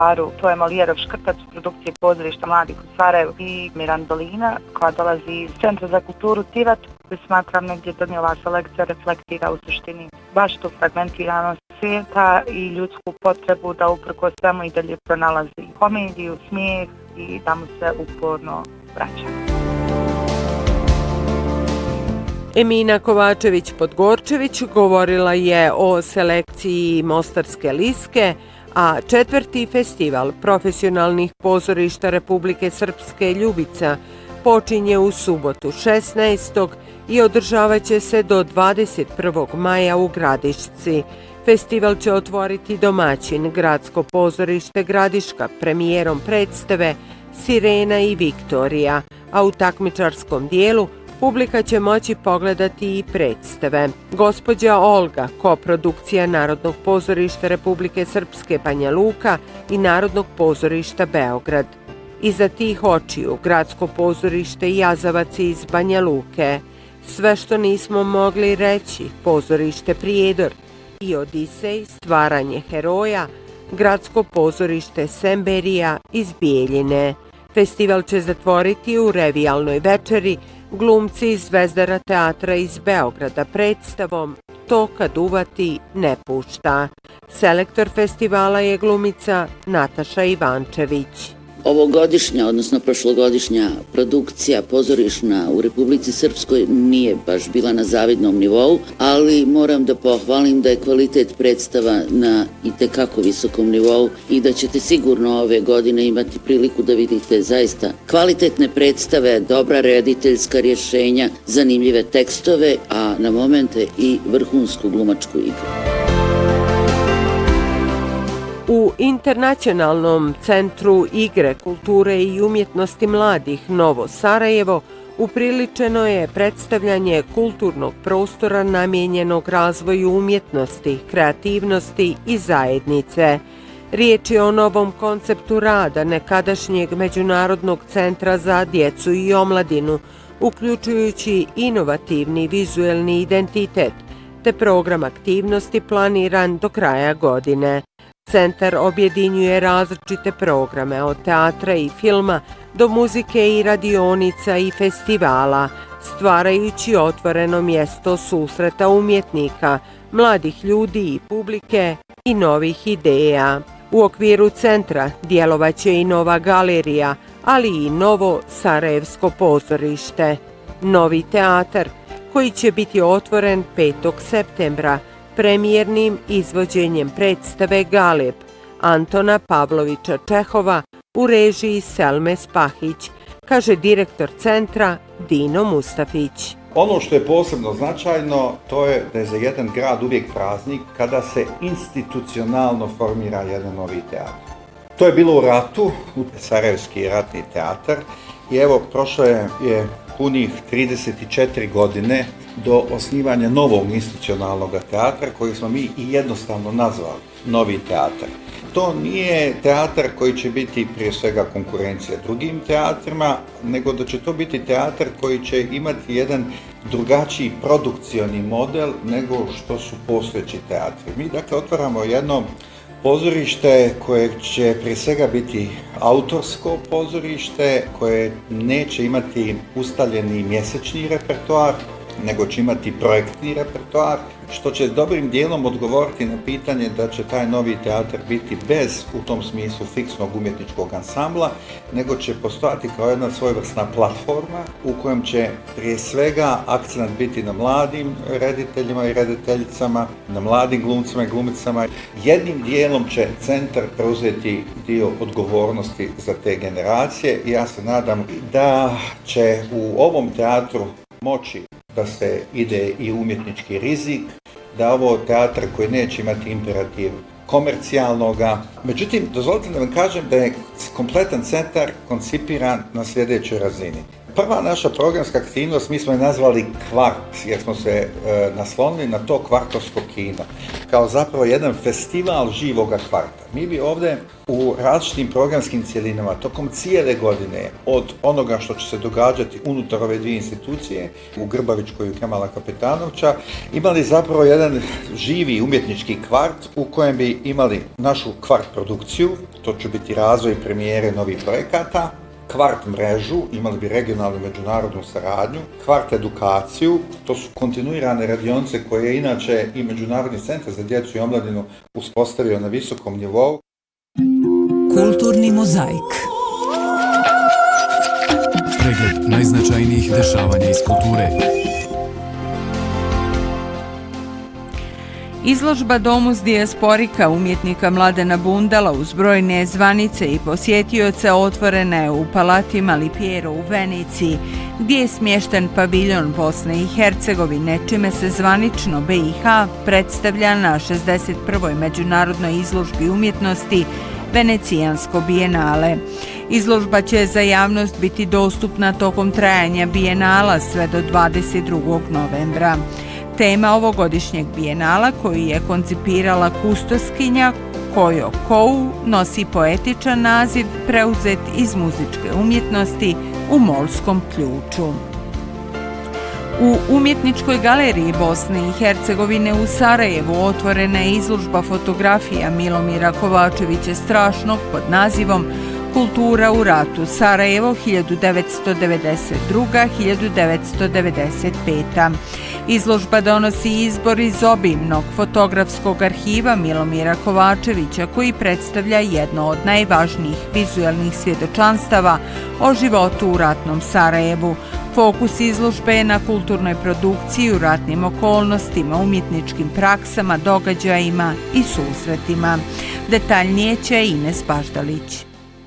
To je Molijerov Škrtac u produkciji pozorišta mladih u Sarajevu i Mirandolina koja dolazi iz Centra za kulturu Tivat. Smatram negdje da mi ova selekcija reflektira u suštini baš tu fragmentiranost svijeta i ljudsku potrebu da uprkos svemu i dalje pronalazi komediju, smijeh i da mu se uporno vraća. Emina Kovačević-Podgorčević govorila je o selekciji Mostarske liske, a 4. festival profesionalnih pozorišta Republike Srpske Ljubica počinje u subotu 16. i održavat će se do 21. maja u Gradišci. Festival će otvoriti domaćin Gradsko pozorište Gradiška premijerom predstave Sirena i Viktorija, a u takmičarskom dijelu publika će moći pogledati i predstave Gospođa Olga, koprodukcija Narodnog pozorišta Republike Srpske Banja Luka i Narodnog pozorišta Beograd. Iza tih očiju Gradsko pozorište Jazavac iz Banja Luke, Sve što nismo mogli reći, pozorište Prijedor i Odisej, stvaranje heroja, Gradsko pozorište Semberija iz Bijeljine. Festival će zatvoriti u revijalnoj večeri glumci iz Zvezdara teatra iz Beograda predstavom To kad uvati ne pušta. Selektor festivala je glumica Nataša Ivančević. Ovogodišnja, odnosno prošlogodišnja produkcija pozorišna u Republici Srpskoj nije baš bila na zavidnom nivou, ali moram da pohvalim da je kvalitet predstava na itekako visokom nivou i da ćete sigurno ove godine imati priliku da vidite zaista kvalitetne predstave, dobra rediteljska rješenja, zanimljive tekstove, a na momente i vrhunsku glumačku igru. U Internacionalnom centru igre, kulture i umjetnosti mladih Novo Sarajevo upriličeno je predstavljanje kulturnog prostora namijenjenog razvoju umjetnosti, kreativnosti i zajednice. Riječ je o novom konceptu rada nekadašnjeg Međunarodnog centra za djecu i omladinu, uključujući inovativni vizuelni identitet, te program aktivnosti planiran do kraja godine. Centar objedinjuje različite programe od teatra i filma do muzike i radionica i festivala, stvarajući otvoreno mjesto susreta umjetnika, mladih ljudi i publike i novih ideja. U okviru centra djelovaće i nova galerija, ali i novo Sarajevsko pozorište. Novi teatar koji će biti otvoren 5. septembra premijernim izvođenjem predstave Galeb Antona Pavlovića Čehova u režiji Selme Spahić, kaže direktor centra Dino Mustafić. Ono što je posebno značajno, to je da je za jedan grad uvijek praznik kada se institucionalno formira jedan novi teatr. To je bilo u ratu, u Sarajevski ratni teatar, i evo prošlo je punih 34 godine do osnivanja novog institucionalnog teatra koji smo mi i jednostavno nazvali Novi teatar. To nije teatar koji će biti prije svega konkurencija drugim teatrima, nego da će to biti teatar koji će imati jedan drugačiji produkcioni model nego što su postojeći teatri. Mi dakle otvaramo jedno pozorište koje će prije svega biti autorsko pozorište, koje neće imati ustaljeni mjesečni repertoar, nego će imati projektni repertoar, što će dobrim dijelom odgovoriti na pitanje da će taj novi teatar biti bez, u tom smislu, fiksnog umjetničkog ansambla, nego će postojati kao jedna svojevrsna platforma u kojem će prije svega akcent biti na mladim rediteljima i rediteljicama, na mladim glumcima i glumicama. Jednim dijelom će centar preuzeti dio odgovornosti za te generacije i ja se nadam da će u ovom teatru moći da se ide i umjetnički rizik, da ovo teatr koji neće imati imperativ komercijalnoga. Međutim, dozvolite da vam kažem da je kompletan centar koncipiran na sljedećoj razini. Prva naša programska aktivnost, mi smo je nazvali Kvart, jer smo se naslonili na to kvartovsko kino, kao zapravo jedan festival živoga kvarta. Mi bi ovdje u različitim programskim cjelinama, tokom cijele godine, od onoga što će se događati unutar ove dvije institucije, u Grbavičkoj i u Kemala Kapetanovća, imali zapravo jedan živi umjetnički kvart u kojem bi imali našu kvart produkciju, to će biti razvoj premijere novih projekata, kvart mrežu, imali bi regionalnu i međunarodnu saradnju, kvart edukaciju, to su kontinuirane radionice koje je inače i Međunarodni centar za djecu i omladinu uspostavio na visokom nivou. Kulturni mozaik. Pregled najznačajnijih dešavanja iz kulture. Izložba Domus dijasporika umjetnika Mladena Bundala uz brojne zvanice i posjetioce otvorena je u Palati Malipiero u Veneciji, gdje je smješten paviljon Bosne i Hercegovine, čime se zvanično BiH predstavlja na 61. međunarodnoj izložbi umjetnosti Venecijansko bijenale. Izložba će za javnost biti dostupna tokom trajanja bijenala sve do 22. novembra. Tema ovogodišnjeg bijenala, koju je koncipirala kustoskinja Kojo Kou, nosi poetičan naziv preuzet iz muzičke umjetnosti u Molskom ključu. U Umjetničkoj galeriji Bosne i Hercegovine u Sarajevu otvorena je izložba fotografija Milomira Kovačevića Strašnog pod nazivom Kultura u ratu Sarajevo 1992-1995. Izložba donosi izbor iz obimnog fotografskog arhiva Milomira Kovačevića, koji predstavlja jedno od najvažnijih vizualnih svjedočanstava o životu u ratnom Sarajevu. Fokus izložbe je na kulturnoj produkciji u ratnim okolnostima, umjetničkim praksama, događajima i susretima. Detaljnije će Ines Baždalić.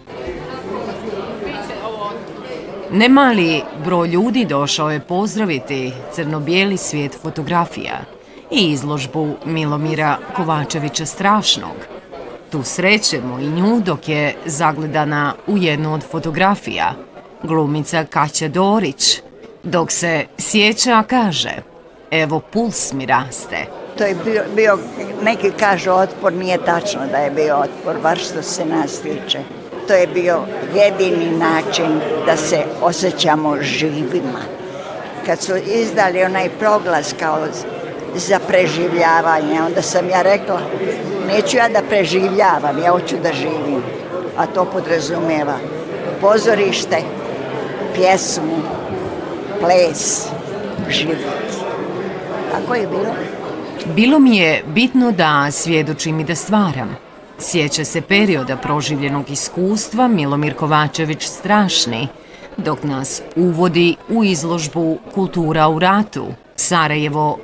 Nemali broj ljudi došao je pozdraviti crno-bijeli svijet fotografija i izložbu Milomira Kovačevića Strašnog. Tu srećemo i nju dok je zagledana u jednu od fotografija, glumica Kaća Dorić. Dok se sjeća, kaže, evo puls mi raste. To je bio neki kažu otpor, nije tačno da je bio otpor, bar što se nas tiče. To je bio jedini način da se osjećamo živima. Kad su izdali onaj proglas kao za preživljavanje, onda sam ja rekla, neću ja da preživljavam, ja hoću da živim. A to podrazumijeva pozorište, pjesmu, ples, život. Tako je bilo. Bilo mi je bitno da svjedočim i da stvaram. Sjeća se perioda proživljenog iskustva Milomir Kovačević Strašni, dok nas uvodi u izložbu Kultura u ratu Sarajevo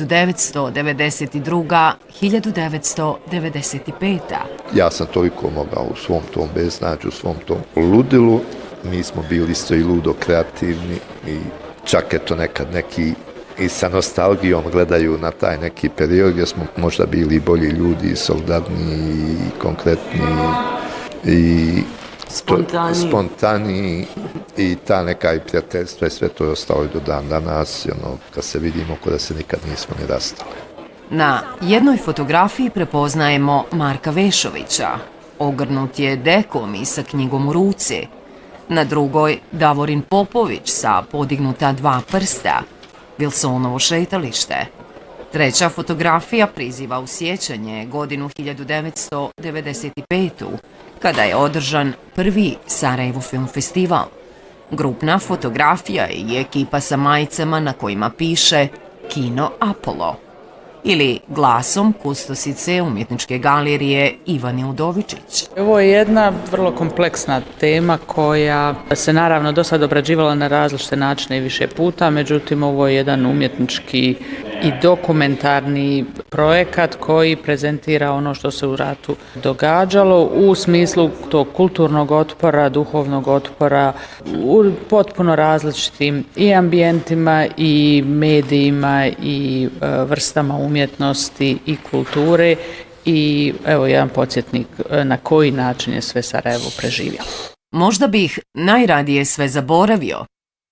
1992-1995. Ja sam toliko mogao u svom tom beznađu, u svom tom ludilu. Mi smo bili isto i ludo kreativni i čak eto nekad neki i sa nostalgijom gledaju na taj neki period gdje smo možda bili bolji ljudi, soldatni i konkretni i spontani i ta neka i prijateljstva i sve to je ostalo i do dan danas, kad se vidimo ko da se nikad nismo ni rastali. Na jednoj fotografiji prepoznajemo Marka Vešovića. Ogrnut je dekom i sa knjigom u ruci. Na drugoj Davorin Popović sa podignuta dva prsta, Wilsonovo šetalište. Treća fotografija priziva u sjećanje godinu 1995. kada je održan prvi Sarajevo Film Festival. Grupna fotografija i ekipa sa majicama na kojima piše Kino Apollo ili glasom kustosice Umjetničke galerije Ivane Udovičić. Ovo je jedna vrlo kompleksna tema koja se naravno do sad obrađivala na različite načine i više puta, međutim ovo je jedan umjetnički i dokumentarni projekat koji prezentira ono što se u ratu događalo u smislu tog kulturnog otpora, duhovnog otpora u potpuno različitim i ambijentima i medijima i vrstama umjetnosti i kulture i evo jedan podsjetnik na koji način je sve Sarajevo preživjelo. Možda bih najradije sve zaboravio,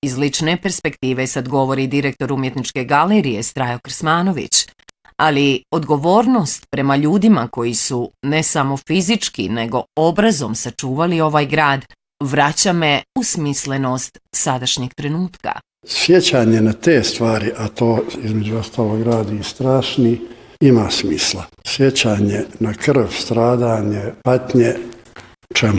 Iz lične perspektive sad govori direktor umjetničke galerije Strajo Krsmanović, ali odgovornost prema ljudima koji su ne samo fizički, nego obrazom sačuvali ovaj grad, vraća me u smislenost sadašnjeg trenutka. Sjećanje na te stvari, a to između ostalog radi i Strašni, ima smisla. Sjećanje na krv, stradanje, patnje, čemu?